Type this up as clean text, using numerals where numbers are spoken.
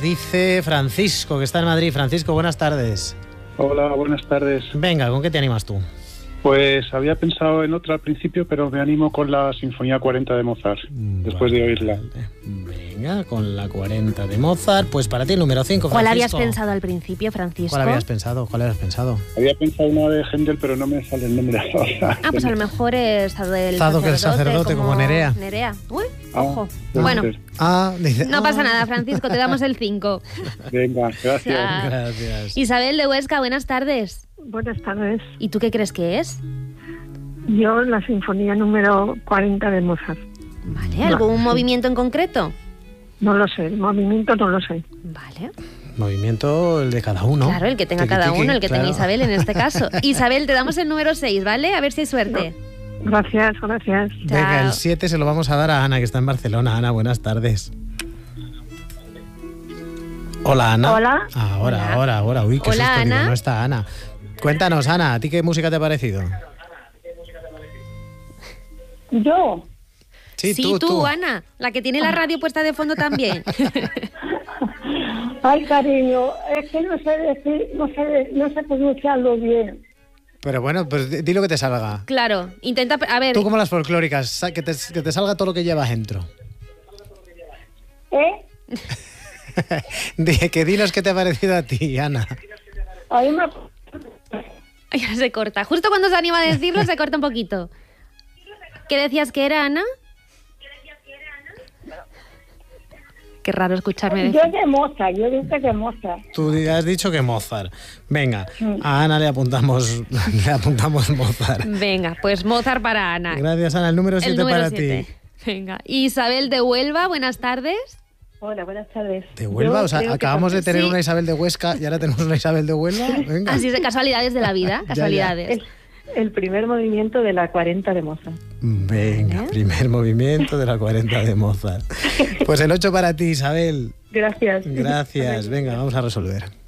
dice Francisco, que está en Madrid. Francisco, buenas tardes. Hola, buenas tardes. Venga, ¿con qué te animas tú? Pues había pensado en otra al principio, pero me animo con la Sinfonía 40 de Mozart, después de oírla. Venga, con la 40 de Mozart. Pues para ti el número 5, Francisco. ¿Cuál habías pensado al principio, Francisco? ¿Cuál habías pensado? Había pensado una de Händel, pero no me sale el nombre ahora. Ah, pues a lo mejor es Zado del Zado, que es sacerdote, como Nerea. Nerea. Uy, Ah, ojo. puede Bueno, ser. no pasa nada, Francisco, te damos el 5. Venga, gracias. Chao. Gracias. Isabel de Huesca, buenas tardes. Buenas tardes. ¿Y tú qué crees que es? Yo la Sinfonía número 40 de Mozart. Vale, ¿algún movimiento en concreto? No lo sé, el movimiento no lo sé. Vale. Movimiento el de cada uno. Claro, el que tenga cada uno, el que tenga Isabel en este caso. Isabel, te damos el número 6, ¿vale? A ver si hay suerte. Gracias, gracias. Venga, Chao. el 7 se lo vamos a dar a Ana, que está en Barcelona. Ana, buenas tardes. Hola, Ana. Hola. Ahora. Uy, qué Hola, susto, digo, Ana. no está Ana. Cuéntanos, Ana, ¿a ti qué música te ha parecido? Yo, Sí, tú, Ana, la que tiene la radio puesta de fondo también. ay cariño, es que no sé decir, no sé pronunciarlo bien. Pero bueno, pues di lo que te salga. Claro, intenta, a ver, Tú como las folclóricas, que te salga todo lo que llevas dentro. Que dinos qué te ha parecido a ti, Ana. Ahí me... ya se corta. Justo cuando se anima a decirlo, se corta un poquito. ¿Qué decías que era, Ana? Qué raro escucharme decir. Yo de Mozart, yo dije que Mozart. Tú has dicho que Mozart. Venga, a Ana le apuntamos Mozart. Venga, pues Mozart para Ana. Gracias, Ana. El número 7 para 7. ti. Venga. Isabel de Huelva, buenas tardes. Hola, buenas tardes. ¿De Huelva? O sea, acabamos de tener sí. una Isabel de Huesca y ahora tenemos una Isabel de Huelva. Venga. Así es de casualidades de la vida, casualidades. El primer movimiento de la 40 de Mozart. Venga, primer movimiento de la 40 de Mozart. Pues el 8 para ti, Isabel. Gracias. Gracias. Venga, vamos a resolver.